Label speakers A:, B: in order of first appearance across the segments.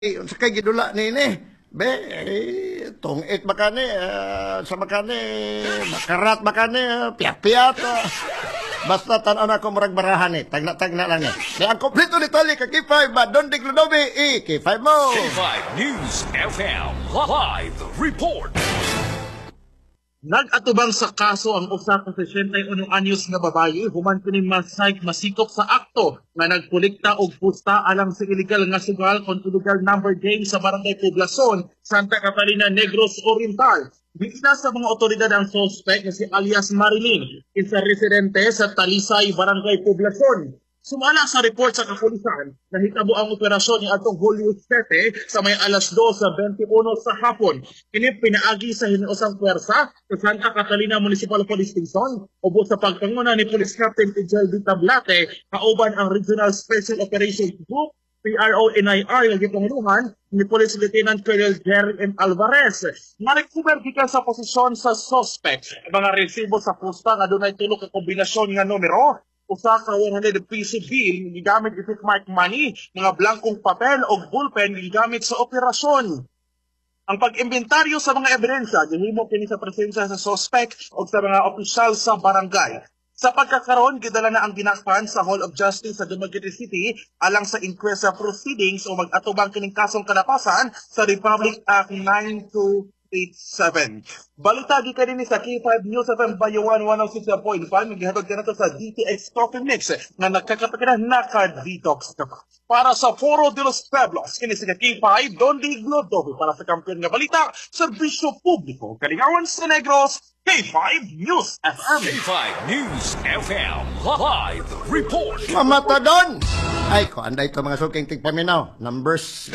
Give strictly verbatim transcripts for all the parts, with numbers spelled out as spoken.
A: Eh, unsa kay gidula nini? Be, eh, tungit makani, uh, sa makani, makarat makani, piat-piat. Uh, basta tanaw na ko murag barahan eh. Tagna-tagna lang eh. Kaya ang kompleto ni Tali ka K five, ba, Don Diglodobi, eh, K five mo.
B: K five News F M Live Report.
C: Nag-atubang sa kaso ang usa ka sesenta-uno anyos nga babayi human kini masayk masikop sa akto nga nagkolekta og pusta alang sa illegal nga sugal kon illegal number game sa Barangay Poblacion, Santa Catalina, Negros Oriental. Bigla sa mga otoridad ang suspect nga si alias Marilyn, isa residente sa Talisay, Barangay Poblacion. Sumala sa report sa kapulisan, nahitabo ang operasyon ni atong Hulyo siyete sa may alas dos sa twenty-one sa hapon. Kini pinaagi sa hiniusang pwersa sa Santa Catalina Municipal Police Station ubos sa pagpanguna ni Police Captain Ejel D. Tablate kauban ang Regional Special Operations Group P R O N I R nga gipangunuhan ni Police Lieutenant Colonel Jerry M. Alvarez. Narecover gikan sa posisyon sa suspect mga resibo sa pusta nga dunay tulo ka kombinasyon nga numero, usa ka one hundred piso bill gigamit isip mark money, mga blankong papel o ballpen gigamit sa operasyon. Ang pag-imbentaryo sa mga ebidensya gihimo kini sa presensya sa suspect o sa mga opisyal sa barangay. Sa pagkakaroon, gidala na ang ginakpan sa Hall of Justice sa Dumaguete City alang sa inquest proceedings o mag-atubang kining kasong kalapasan sa Republic Act nine two eight seven. Balita gikan ni sa K five News F M Bayuan one oh six point five, gihatod kanto sa D T X Coffee Mix nga nagkakapakinan naka-detox ka. Para sa Foro de los Pueblos, kini sa K five Don Diglodobi para sa kampiyon nga balita, serbisyo publiko, kalingawan sa Negros, K five News F M.
B: K five News F M Live Report.
A: Mamata Don! Ay, ko anday ito mga suking tigpaminaw. Numbers.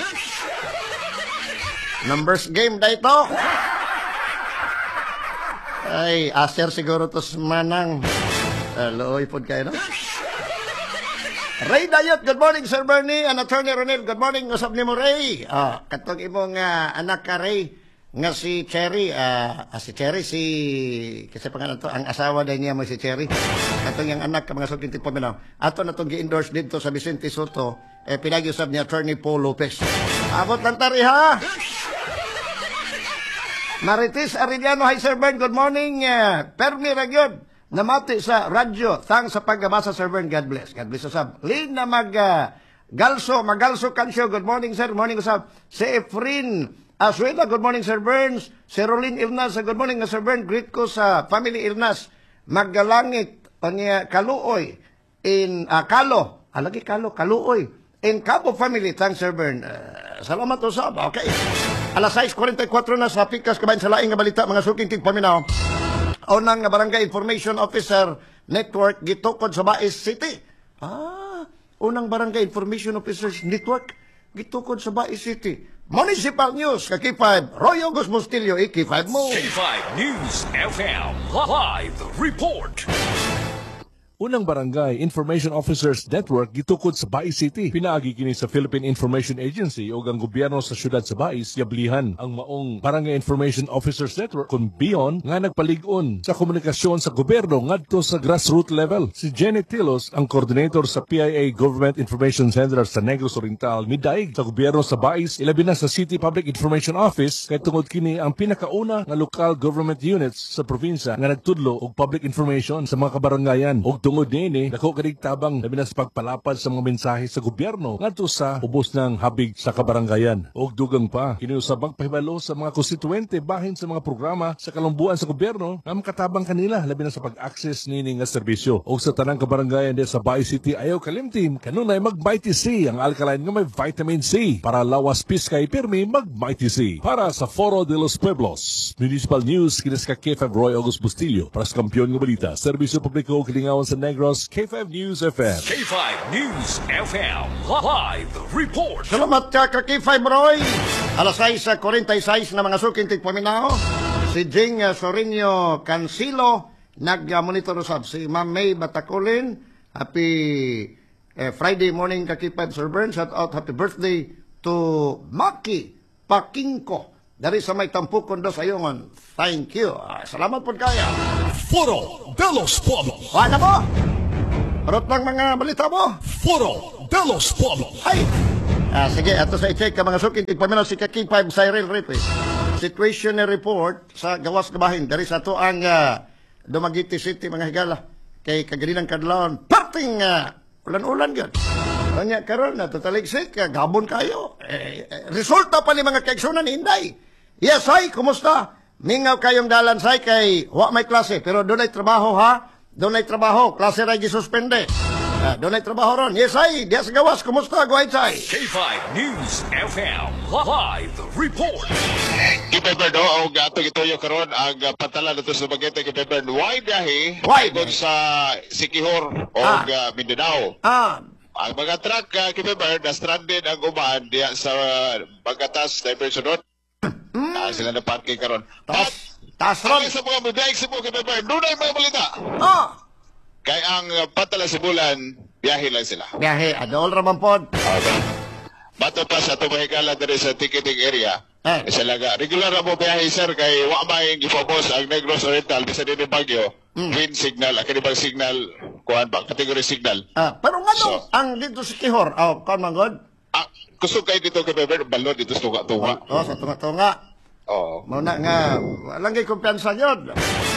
A: Numbers game da ito. Ay, aser siguro to manang. Uh, looy po kayo, no? Ray Dayot, good morning, Sir Bernie. And Attorney Ronel, good morning. Usap ni mo, Ray. Ah, katong imong uh, anak ka, Ray, nga si Cherry. Uh, ah, si Cherry, si... Kasi pangalan to, ang asawa din niya mo si Cherry. Katong yung anak ka, mga sukinti po minaw. Ato na itong gi-endorse dito sa Vicente Soto, eh, pinag-usap ni Attorney Paul Lopez. Abot lang tari, ha? Marites Arellano, hi Sir Bern, good morning. Uh, Permi Ragyod, namati sa radyo. Thanks sa pagbasa, Sir Bern, God bless. God bless usab. Lin na mag uh, galso, magalso kansyo, good morning Sir, morning usab. Si Efrin Asuela, good morning Sir Burns. Si Rolin Ilnas, good morning Sir Bern. Greet ko sa family Ilnas. Maggalangit, o niya, Kaluoy, in uh, Kalo, alagi Kalo, Kaluoy. In Cabo family, thanks Sir Bern. Uh, salamat usab, okay. Alas sais forty-four na sa Pikas, kabayan sa laing nga balita, mga suking tigpaminaw. Unang nga Barangay Information Officer Network gitukod sa Bais City. Ah, unang Barangay Information Officers Network gitukod sa Bais City. Municipal News, ka K five, Roy August Mustillo, eh, K five mo.
B: K five News F M Live Report.
D: Unang Barangay Information Officers Network gitukod sa Bais City. Pinaagi kini sa Philippine Information Agency o ang gobyerno sa syudad sa Bais yablihan ang maong Barangay Information Officers Network kun biyon nga nagpalig-on sa komunikasyon sa gobyerno ngadto sa grassroots level. Si Jenny Tilos, ang coordinator sa P I A Government Information Center sa Negros Oriental, midaig sa gobyerno sa Bais ilabi na sa City Public Information Office kay tungod kini ang pinakauna nga local government units sa probinsya nga nagtudlo og public information sa mga kabarangayan og tungod nini, dako kadig tabang labi na sa pagpalapad sa mga mensahe sa gobyerno ngadto sa ubos ng habig sa kabarangayan. Og dugang pa, kiniusab ang pahibalo sa mga konstituente bahin sa mga programa sa kalumbuan sa gobyerno nga makatabang kanila labi na sa pag-access nini nga serbisyo. Og sa tanang kabarangayan din sa Bais City ayaw kalimtim, kanunay mag-Mighty C ang alkaline nga may vitamin C para lawas piskay pirmi mag-Mighty C. Para sa Foro de los Pueblos, Municipal News, kinis ka K five Roy August Bustillo para sa kampiyon nga balita, serbisyo publiko kilingawan sa Negros, K five News F M.
B: K five News F M Live Report.
A: Salamat ka ka K five, Roy. Alas sais forty-six na mga suking tigpaminaw. Si Jing uh, Sorinio Cancilo, nag-monitor usab. Si Ma'am May Batacolin, happy uh, Friday morning ka K five, Sir Bern. Shout out, happy birthday to Maki Pakingko. Dari sa may tampukon dos ayongon. Thank you. Uh, salamat po kaya.
B: Foro de los Pueblos.
A: Wala mo? Parot lang mga balita mo.
B: Foro de los Pueblos.
A: Ay! Ah, sige, ato sa i-check ka mga suking tigpaminaw si Kaki five Cyril Rito. Situation report sa gawas gabahin dari sa to ang uh, Dumaguete City mga higala kay kagalinang kadlawon parting uh, ulan-ulan gyud. Kanya karon na totaligsik uh, gabon kayo. Eh, eh, resulta pa ni mga kaigsunan Inday. Yes, ay, kumusta? Mingaw kayong dalan say kay wa may klase pero doon ay trabaho ha. Doon ay trabaho, klase ra gisuspende. Ah, doon ay trabaho ron. Yes, ay, diya sa gawas, kumusta? Go ahead, say.
B: K five News F M Live Report.
E: Kipepern, no? Ang gato gitoyo karon ang uh, patala dito sa Dumaguete, Kipepern. Why biyahe?
A: Why
E: Tungod
A: biyahe?
E: sa Siquijor o
A: Ah.
E: uh, Mindanao.
A: Ah,
E: Ang mga truck, uh, Kipepern, na stranded ang umaan diya sa uh, Bagatas Diversion Road. Ah, sila na parking karon.
A: taas, taas
E: At
A: ron.
E: ang sa mga biyahe sa mga Kipepern, doon ay mga balita.
A: Ah,
E: Kaya ang uh, patala sa bulan, biyahe lang sila.
A: biyahe, adol raman pod.
E: Okay. Bato pa sa tumahigala diri sa ticketing area.
A: Eh.
E: Eh. Sa laga. Regular na mo biyahe, sir, kay wa may gifocus ang Negros Oriental bisa din yung Bagyo. Wind signal, akini bang signal, kuhan ba, category signal.
A: Ah, pero nga
E: So-
A: ang dito sa Kihor, oh, kon man god.
E: Ah, gusto kayo dito kay Beber, balon dito sa tunga-tunga.
A: Oh, sa tunga-tunga.
E: Oo.
A: Mo na nga, walang gay kumpiyansa yun.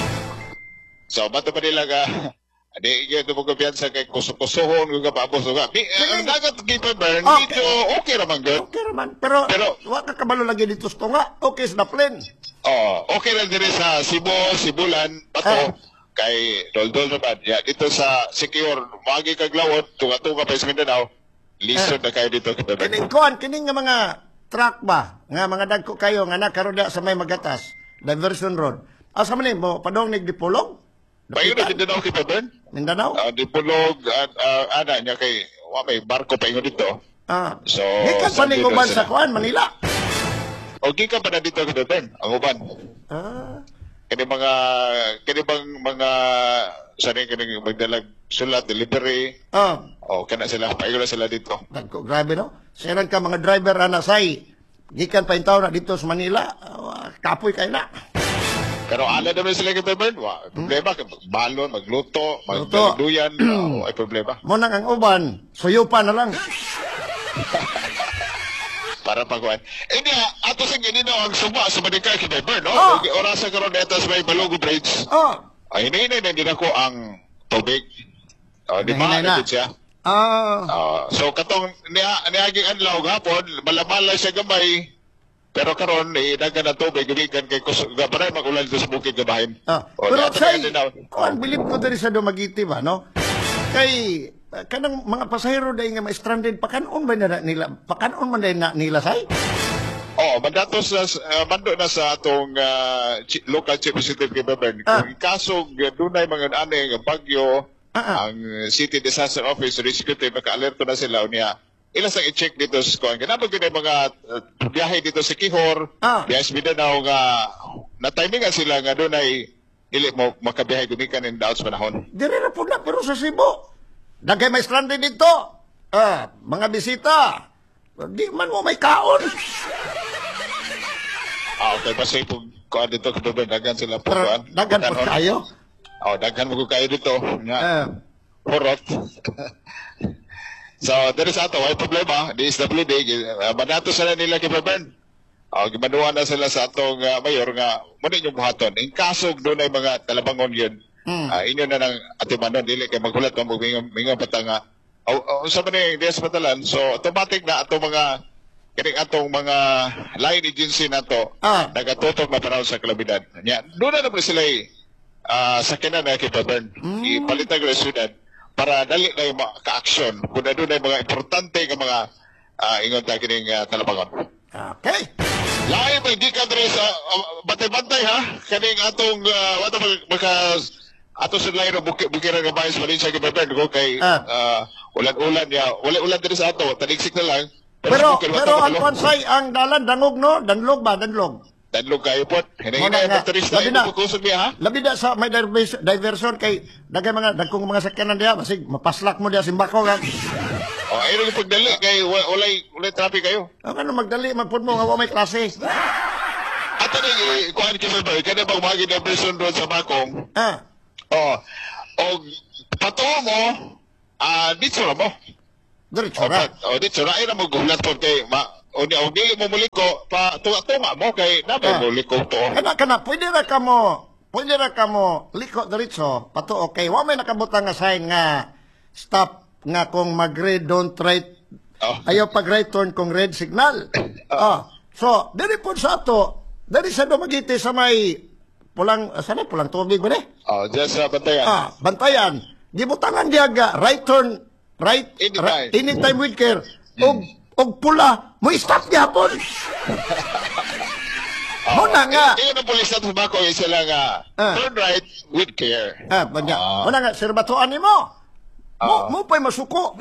E: So, bato pa nila ka, adi, yun mo kumpiyansa kay kusukusuhon, kung kapabos, nga. Di, ang dagat kay Beber,
A: Okay.
E: medyo okay naman good.
A: Okay naman, pero,
E: Pero-
A: wa ka kabalo lagi dito sa tunga. Okay sa plane.
E: Oh, okay lang din sa Cebu, Sibulan,
A: Ah.
E: Bato, kay Doldol naman. Ya, dito sa Siquijor, magi kaglawot, tunga-tunga pa sa Mindanao, lisod na kayo dito.
A: Kining kuan, kining nga mga truck ba, nga mga dagko kayo, nga nakaroon na sa may magatas, diversion road. Asa man ni mo, padong nagdipulog?
E: Bayo na Mindanao kita, Bern.
A: Mindanao?
E: Uh, di pulog, at uh, ana niya kay, wa may barko pa ingon dito.
A: Ah.
E: So,
A: Gikan pa ning
E: sabi
A: uban
E: doon
A: sa
E: sila.
A: kuan, Manila.
E: O, gikan pa na dito kita, Bern, ang uban.
A: Ah.
E: Kini mga, kini bang mga, sani kini magdalag sulat, delivery,
A: Ah.
E: o, kana sila, paingon na sila dito.
A: Dagko, grabe no? Siran ka mga driver ana say. Gikan pa intaw na dito sa Manila. Ah, kapoy kay na.
E: Pero ala naman sila kay Bern, wa, problema, kay magbalon, magluto,
A: Luto.
E: magdaluyan, uh, ay problema.
A: Mo nang ang uban, suyupan na lang.
E: Para pagkuhan. Eh niya, ato sa ganito ang suba sa Manikay kay Bern, no?
A: Ah.
E: Okay, orasa karon na sa may Balogo Bridge.
A: Ah.
E: Ay, hinahinay na din ako ang tubig. O, di ba?
A: Hinahinay na.
E: Nandun siya.
A: Ah.
E: Ah, so, katong niya, niaging anlaw hapon, malamala siya gamay. Pero karon eh, dagan na tubig, gigikan kay Kus, gabaray magulan dito sa bukid gabahin.
A: Ah.
E: O,
A: Pero
E: di, ato
A: say,
E: na din na-
A: kuan bilib ko diri sa Dumaguete ba, no? Kay ah, kanang mga pasahero dahil nga ma-stranded, pakanon ba na nila? Pakanon man dahil na nila say?
E: Oh, mandatos na uh, mando na sa atong ah, chi- local chief executive kay Bern.
A: Ah.
E: Kung kasog uh, dunay mga ani nga bagyo,
A: Ah, ah.
E: ang uh, City Disaster Office executive naka-alerto na sila unya. Ilas ang i-check dito sa kuan. Kanamo gyud mga uh, biyahe dito sa Kihor,
A: Ah.
E: biyahe sa Mindanao nga na timingan sila nga dunay dili mo makabiyahe gumikan in daot sa panahon.
A: Diri na po na, pero sa Cebu. Dagay may stranded dito. Ah, mga bisita. Di man mo may kaon.
E: Ah, okay, basta po kuan dito kay Bern dagan sila po
A: Pero
E: kuan.
A: dagan po
E: Kanon.
A: kayo.
E: Oh, daghan mo ko kayo dito. Nga.
A: Ah.
E: Horot. So, there is ato, ay problema, D S W D, uh, manato sila nila kay Bern. Uh, gimanuhan na sila sa atong uh, mayor nga, muna yung buhaton. In kaso, doon ay mga talabangon yun,
A: Hmm.
E: uh, inyo na ng atimanon, dili kay magulat mo, mingon, mingon patanga. O, o, sa mga D S Patalan, so automatic na atong mga, kining atong mga line agency na to,
A: Ah.
E: nagatutok na panahon sa kalamidad. Nya, doon na naman sila uh, sa kinan na kay Bern, ipalitan ko na syudad, para dali na yung mga ka-action kung na doon ay mga importante ng mga uh, ingon tayo kining uh, talabangon.
A: Okay.
E: Lain may gikan diri sa uh, bantay-bantay ha kaning atong uh, wata mag maka ato sa lain bukid bukiran nga bahay sa Valencia kay Bern ko kay
A: Ah.
E: uh, ulan-ulan ya wala ulan diri sa ato taligsik na lang
A: Pero,
E: sa bukid,
A: pero
E: wata
A: ang
E: makalo.
A: konsay, ang dalan, dangog no? Danlog ba? Danlog.
E: Danlog kayo po
A: Wala
E: hinay-hinay
A: nga.
E: ang turista
A: Labi na.
E: imo kusog niya ha.
A: Labi na sa may diversion, diversion kay dagay mga dagkong mga sakyanan diha basig mapaslak mo diha simbako kan.
E: O ayun yung pagdali kay wa- walay walay traffic kayo.
A: Ang ano magdali man pud mo nga wa may klase.
E: Ato ni kuan kay Bern kada bang magi diversion road sa Bakong.
A: Ah.
E: Oh, og pato mo, ah, dito mo.
A: Diretso
E: O,
A: na.
E: pa- o dito, na ina mo gulat po kay, ma, o di, o di mo muliko, pa, tunga-tunga mo kay, na
A: Ah.
E: mo muliko to.
A: Kana kana pwede ra ka mo, pwede ra ka mo liko diretso pato okay. Wa may nakabutang nga sign nga stop nga kung mag-red don't right.
E: Oh.
A: Ayaw pag right turn kung red signal. Ah. So, diri po sa ato, diri sa Dumaguete sa may pulang sana pulang tubig ba ni?
E: O, just sa bantayan.
A: Ah, bantayan. Gibutangan diya ga right turn right
E: Anytime.
A: right, anytime with care. Og og pula, mo stop gyapon. Mo na nga.
E: Iyon ang pulis na tumako, yung sila nga,
A: Ah.
E: turn right with care.
A: Ah, banya.
E: Ah.
A: Mo na nga serbatuan nimo. Mo
E: Ah.
A: mo pa'y masuko.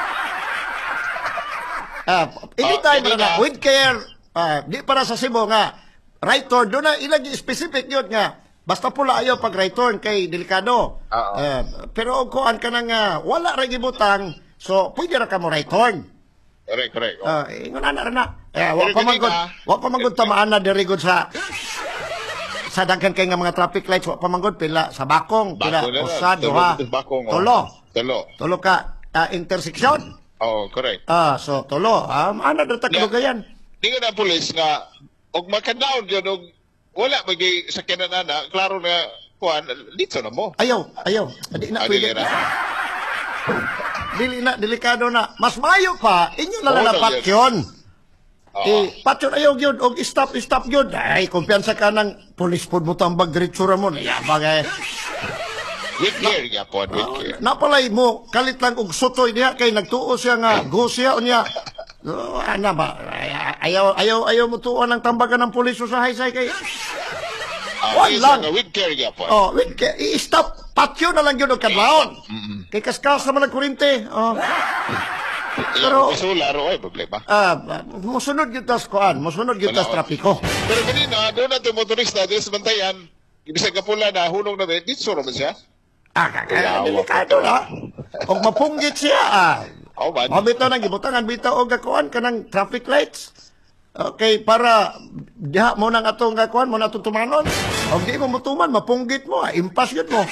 A: Ah, anytime
E: hindi
A: na na
E: na.
A: with care. Ah, di para sa Cebu nga right turn do na ilagi specific yun nga. Basta pula ayo pag right turn kay delikado.
E: Oo.
A: Ah, pero og kuan ka na nga wala ra gibutang, so pwede ra ka mo right turn.
E: Correct, correct. Oh.
A: Ah, ingon ana ra na. Eh, wa
E: Pero
A: pa
E: ganun
A: man gud,
E: ka.
A: wa pa man gud tamaan na diri gud sa sa daghan kay nga mga traffic lights wa pa man gud pila sa bakong, pila
E: Bako na lang.
A: usa,
E: Tulo
A: duha,
E: dito bakong, oh.
A: tulo.
E: Tulo.
A: Tulo ka ah, intersection.
E: Oh, correct.
A: Ah, so tulo. Um, ana data
E: Yeah.
A: kalugayan.
E: Di nga na pulis nga, og makadaon yun, og wala magay sa kinanana, klaro na, kuhan, dito na mo.
A: Ayaw, ayaw. Di na
E: Ah,
A: pwede.
E: dili na.
A: Dili na, delikado na. Mas mayo pa, inyo na
E: Oo,
A: lalapat
E: na
A: yun.
E: Oo.
A: Eh, patyon ayaw yun, og stop, stop yun. Ay, kumpiyansa ka ng polis po mo tambag diritsura mo. Yabang eh.
E: With care, yapon, with care.
A: Napalay mo, kalit lang og sutoy niya, kay nagtuo siya nga, go siya, o niya. Oh, ana ba, ay- ayaw, ayaw, ayaw mo tuon ng tambagan ng polis sa haysay kay.
E: Ah,
A: Wala
E: isa
A: lang.
E: nga, with care, yapon.
A: Oh, wait, kay, i-stop, patyo na lang yun og kadlaon. Kay kaskas naman ang kurinte. Oh. pero-
E: Pero, solar, ay, problema.
A: Ah, musunod yun tas kuan, musunod yun tas
E: Wala.
A: trapiko.
E: Pero kanina, doon natin motorista, doon sa bantayan, ibig ka pula na, hunong na, dito suro man siya.
A: Ah, kaya delikado na. Og mapunggit siya, ah.
E: Oh, man.
A: Mabitaw nang gibutangan bitaw og gakuan kanang traffic lights. Okay, para diha mo nang atong gakuan mo na atong tumanon. Og di mo mutuman, mapunggit mo, ah. Impas yun mo.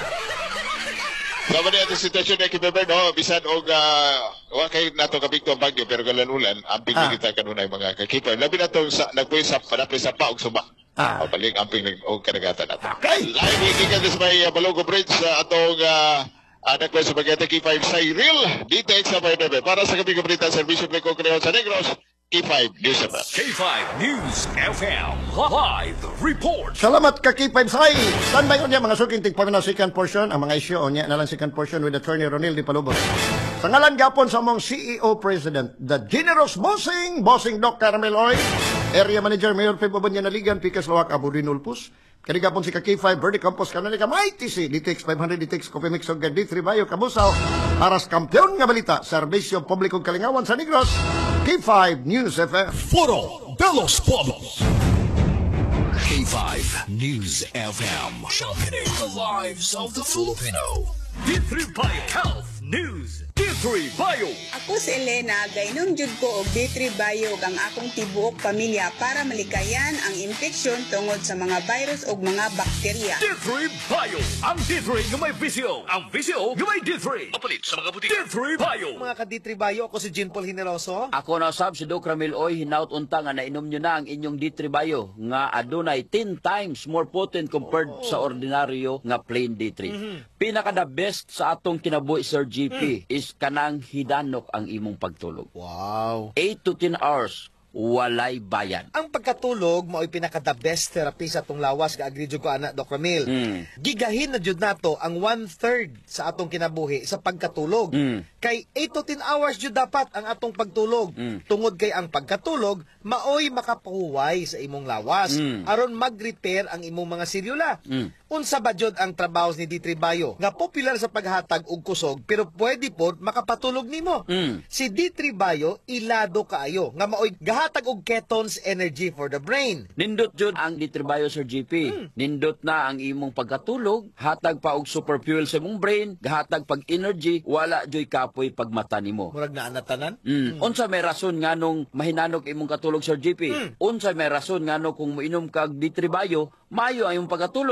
E: Sama niya ang sitwasyon na kibeber, no? Bisan og, uh, wa kay nato kabigto ang bagyo, pero galan-ulan, amping
A: Ah.
E: kita kanunay mga kakiper. Labi na itong sa, nagpuisap, panaprisap pa og suba.
A: Ah.
E: O, balik amping nag- og karagatan nato.
A: Okay.
E: Live weekend this may uh, Balogo Bridge sa atong uh, anak ko sa Bagete K five sa Iril. Dito sa Painebe. Para sa kabing kabalita, servisyo Pleko Creo sa Negros, K five News F M.
B: K five News F M. Live report.
A: Salamat ka K five Sai. Standby unya mga suking tigpamina second portion ang mga isyu unya na lang second portion with Attorney Ronil Di Palubos. Sa ngalan gapon sa among C E O President, the generous bossing, bossing Doc Carmel Oy, Area Manager Mayor Febo Banyanaligan, Pikas Lawak Abudin Ulpus, kanigapon si ka K five Birdie Campos kanani ka may T C D T X five hundred D T X Coffee Mix og D three Bayo Kabusaw para sa kampeon nga balita, serbisyo publikong kalingawan sa Negros, K five News F M.
B: Foro de los Pueblos. K five News F M. Championing the lives of the Filipino. D three Bio Health News. D three Bio.
F: Ako si Elena, gainom jud ko og D three Bio ang akong tibuok pamilya para malikayan ang infeksyon tungod sa mga virus ug mga bakterya.
B: D three Bio. Ang D three na may visyo. Ang visyo na may D three. Kapalit sa mga butika. D three Bio.
G: Mga kaditribayo, ako si Jean Paul Hineroso.
H: Ako na sab si Doc Ramil Oy, hinaut unta nga nainom nyo na ang inyong D three Bio nga adunay ten times more potent compared sa ordinaryo nga plain D three. Pinaka the best sa atong kinabuhi Sir G P is kanang hidanok ang imong pagtulog.
G: Wow.
H: eight to ten hours, walay bayan.
G: Ang pagkatulog mao'y pinaka the best therapy sa atong lawas ka agree jud ko ana Doc Ramil.
H: Mm.
G: Gigahin na jud nato ang one-third sa atong kinabuhi sa pagkatulog.
H: Mm.
G: Kay eight to ten hours jud dapat ang atong pagtulog.
H: Mm.
G: Tungod kay ang pagkatulog mao'y makapahuway sa imong lawas
H: Mm.
G: aron mag-repair ang imong mga selula.
H: Mm.
G: Unsa ba jud ang trabaho ni D three Bio nga popular sa paghatag og kusog pero pwede pod makapatulog nimo.
H: Mm.
G: Si D three Bio ilado kaayo nga maoy gahatag og ketones energy for the brain.
H: Nindot jud ang D three Bio Sir G P. Nindot na ang imong pagkatulog, hatag pa og super fuel sa imong brain, gahatag pag energy, wala joy kapoy pag mata nimo.
G: Murag naa natanan.
H: Mm. Unsa may rason nganong mahinanok imong katulog Sir G P? Unsa may rason ngano kung moinom kag D three Bio, mayo ang imong pagkatulog.
G: Dok,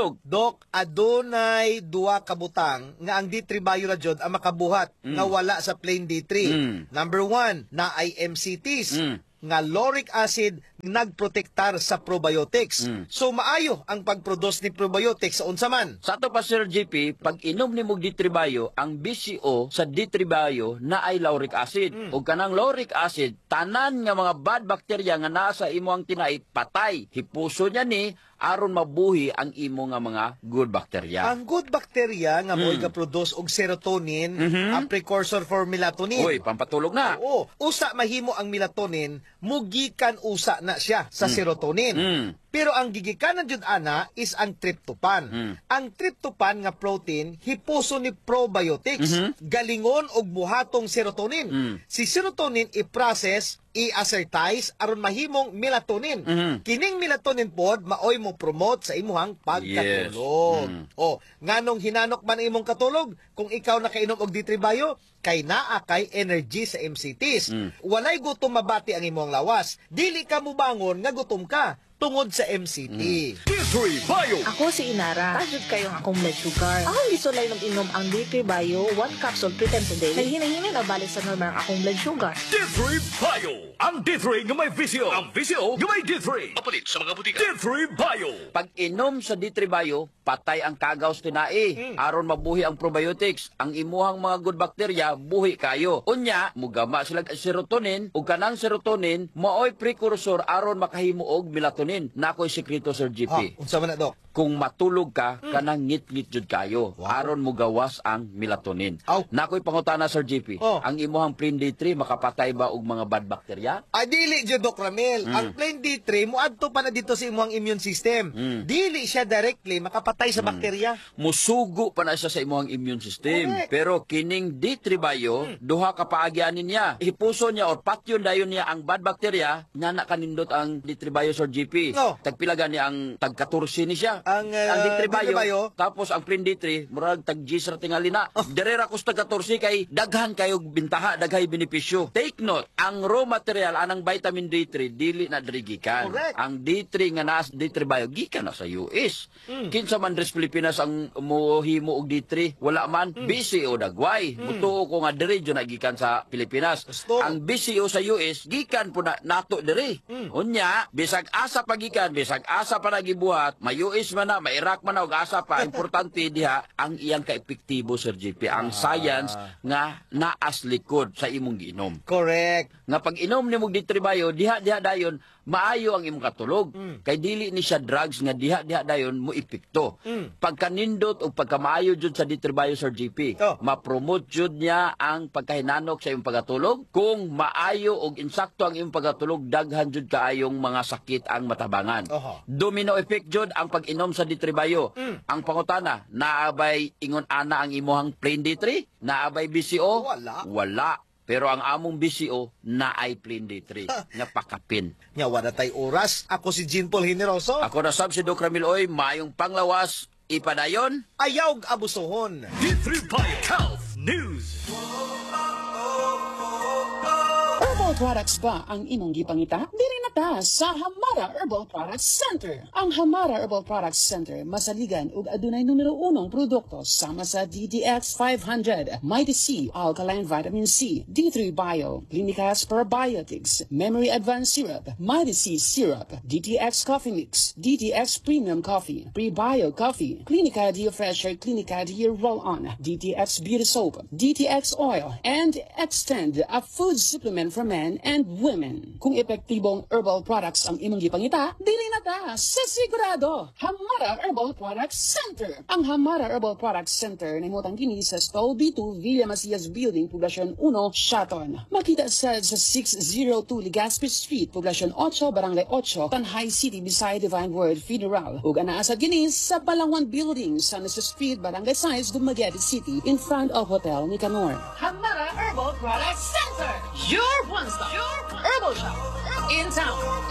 G: Dok, adunay duwa ka butang nga ang D three Bio ra jud ang makabuhat nga wala sa plain D three.
H: Mm.
G: Number one, na ay M C Ts.
H: Mm.
G: Nga lauric acid nagprotektar sa probiotics.
H: Mm.
G: So maayo ang pagproduce ni probiotics sa unsa man.
H: Sa ato pa Sir G P, pag inom ni mog D three Bio, ang B C O sa D three Bio na ay lauric acid. Ug kanang lauric acid, tanan nga mga bad bacteria nga naa sa imo ang tinait patay. Hipuso niya ni aron mabuhi ang imo nga mga good bacteria.
G: Ang good bacteria nga mo'y
H: Mm.
G: ga-produce og serotonin,
H: Mhm.
G: ang precursor for melatonin.
H: Uy, pampatulog na.
G: Oo. Usa mahimo ang melatonin, mugikan usa na siya sa serotonin.
H: Mm.
G: Pero ang gigikanan jud ana is ang tryptophan.
H: Mm.
G: Ang tryptophan nga protein hipuso ni probiotics,
H: Mhm.
G: galingon og buhatong serotonin.
H: Mm.
G: Si serotonin i-process, i-assertize aron mahimong melatonin.
H: Mhm.
G: Kining melatonin pod maoy mo promote sa imuhang pagkatulog.
H: Yes. Mm.
G: O, nganong hinanok man ang imong katulog kung ikaw nakainom og D three Bio kay naa kay energy sa M C Ts.
H: Mm.
G: Walay gutom mabati ang imong lawas. Dili ka mo bangon nga gutom ka tungod sa M C T.
H: D three Bio.
I: Ako si Inara. Tajud kayong akong blood sugar. Ako gisulay ng inom ang D three Bio, one capsule three times a day. Kay hinahingin na balik sa normal ang akong blood sugar.
B: D three Bio. Ang D three nga may visio. Ang visio nga may D three. Papalit sa mga butika. D three Bio.
H: Pag inom sa D three Bio, patay ang kagaws tinai. Aron mabuhi ang probiotics. Ang imuhang mga good bacteria, buhi kayo. Unya, mugama sila sa serotonin, ug kanang serotonin, maoy precursor aron makahimo og melatonin. Nakoy sekreto Sir G
G: Ha,
H: P.
G: unsa man na, Dok?
H: Kung matulog ka, kanang ngit-ngit jud kayo. Aron mugawas ang melatonin.
G: Aw.
H: Nakoy pangutana Sir G P.
G: Oh.
H: Ang imuhang plain D three makapatay ba og mga bad bacteria?
G: Ah, dili jud, Dok Ramil.
H: Mm.
G: Ang plain D three muadto pa na dito sa imong immune system.
H: Mm.
G: Dili siya directly makapatay sa bakterya.
H: Musugo pa na siya sa imuhang immune system.
G: Correct.
H: Pero kining D three Bio, duha ka paagyanin niya. Ipuso niya or patyon dayon niya ang bad bacteria, nga na kanindot ang D three Bio Sir G P.
G: No.
H: Tagpilagan niya ang tag fourteen ni siya.
G: Ang, uh,
H: ang D three
G: D three Bio,
H: Bio, tapos ang plain D three, murag tag G sa tingali na. Direra ko sa tag fourteen kay daghan kayo bintaha, daghay benepisyo. Take note, ang raw material anang vitamin D three dili na dirigikan.
G: Correct.
H: Ang D three nga nas D three Bio gikan na sa U S. Kinsa man res Pilipinas ang mohimo og D three, wala man B C O dagway. Mutuo ko nga diri jud nagikan sa Pilipinas.
G: Gusto.
H: Ang B C O sa U S gikan po na nato diri. Unya, bisag asa pagikan, bisag asa pa nagibuhat, may U S man na, may Iraq man na og asa pa, importante diha ang iyang kaepektibo Sir G P, ang science nga naas likod sa imong giinom.
G: Correct.
H: Nga pag inom ni mog D three Bio, diha diha dayon maayo ang imong katulog. Kay dili ni siya drugs nga diha diha dayon mo epekto. Pagkanindot o pagkamaayo jud sa D three Bio Sir G P,
G: Oh.
H: ma-promote jud niya ang pagkahinanok sa imong pagkatulog. Kung maayo og insakto ang imong pagkatulog, daghan jud kaayong mga sakit ang matabangan.
G: Oho.
H: Domino effect jud ang pag-inom sa D three Bio. Ang pangutana, naabay ingon ana ang imuhang plain D three? Naabay B C O?
G: Wala.
H: Wala. Pero ang among B C O na ay plain D three nga pakapin.
G: Nya wala tay oras. Ako si Jean Paul Generoso.
H: Ako na sab si Doc Ramil Oy, mayong panglawas, ipadayon.
G: Ayaw abusohon.
B: D three Bio Health News.
J: Herbal products ba ang imong gipangita? Diri na ta sa Hamara Herbal Products Center. Ang Hamara Herbal Products Center masaligan ug adunay numero unong produkto sama sa D D X five hundred, Mighty C, Alkaline Vitamin C, D three Bio, Clinicas Probiotics, Memory Advanced Syrup, Mighty C Syrup, D T X Coffee Mix, D T X Premium Coffee, Prebio Coffee, Clinica Dio Fresher, Clinica Dio Roll-On, D T X Beauty Soap, D T X Oil, and Extend, a food supplement for men and women. Kung epektibong herbal products ang imong gipangita, dili na ta sa sigurado. Hamara Herbal Products Center. Ang Hamara Herbal Products Center nahimutang kini sa Stall B two, Villa Macias Building, Poblacion one, Shaton. Makita sa sa six oh two Legazpi Street, Poblacion eight, Barangay eight, Tanhay City, beside Divine Word Federal. Ug anaa sa kini sa Palawan Building, San Jose Street, Barangay Science, Dumaguete City, in front of Hotel Nicanor. Hamara Herbal Products Center. Your one-stop herbal shop in town.